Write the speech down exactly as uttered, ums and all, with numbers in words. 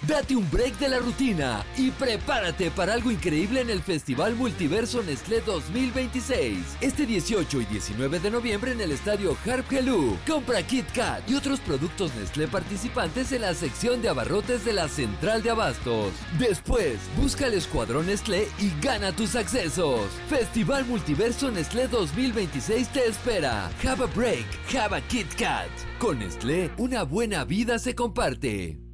Date un break de la rutina y prepárate para algo increíble en el Festival Multiverso Nestlé dos mil veintiséis. Este dieciocho y diecinueve de noviembre en el estadio Harp Helú. Compra Kit Kat y otros productos Nestlé participantes en la sección de abarrotes de la Central de Abastos. Después, busca el Escuadrón Nestlé y gana tus accesos. Festival Multiverso Nestlé dos mil veintiséis te espera. Have a break, have a Kit Kat. Con Nestlé, una buena vida se comparte.